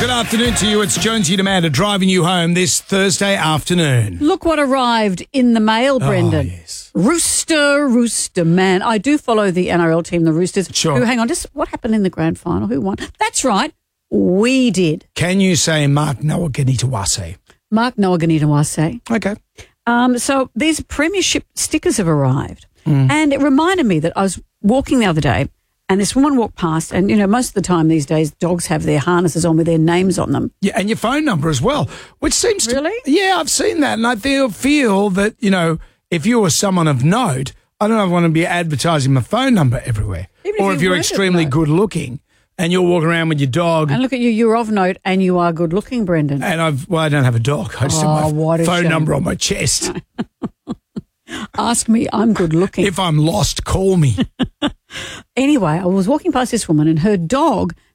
Good afternoon to you. It's Jonesy and Amanda driving you home this Thursday afternoon. Look what arrived in the mail, Brendan. Oh, yes. Rooster man. I do follow the NRL team, the Roosters. Sure. Who, hang on, just what happened in the grand final? Who won? That's right. We did. Can you say Mark Noaganitawase? Mark Noaganitawase. Okay. So these premiership stickers have arrived. And it reminded me that I was walking the other day and this woman walked past and, you know, most of the time these days dogs have their harnesses on with their names on them. Yeah, and your phone number as well, which seems to... Really? Yeah, I've seen that. And I feel that, you know, if you were someone of note, I don't want to be advertising my phone number everywhere. Even Or if if you you're weren't of extremely note. good looking and you're walking around with your dog. And look at you, you're of note and you are good looking, Brendan. And I don't have a dog. I just have what my a phone shame. number on my chest. Ask me, I'm good looking. If I'm lost, call me. Anyway, I was walking past this woman and her dog